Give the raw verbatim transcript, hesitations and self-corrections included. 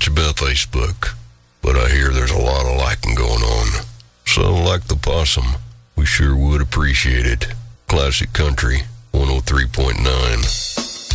much about Facebook, but I hear there's a lot of liking going on. So, like the possum, we sure would appreciate it. Classic Country one oh three point nine.